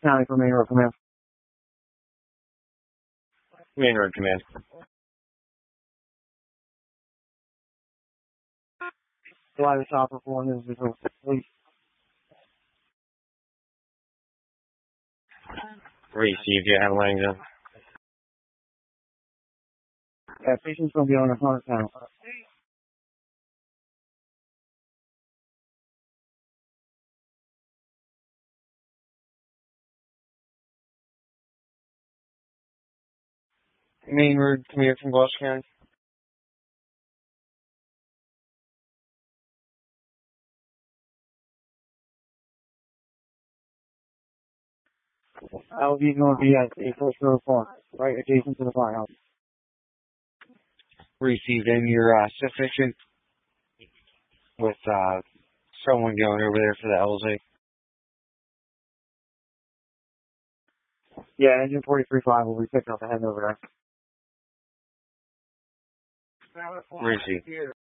County for Main Road Command. Main Road Command. Fly the chopper for him is please. Received, you have Langdon. Yeah, patient's going to be on a 100 pound. Main Road Command from Gloucester County. LV going to be at the First Road Farm, right adjacent to the firehouse. Received, and you're sufficient with someone going over there for the LZ. Yeah, engine 43.5 will be picking up the head over there. Received.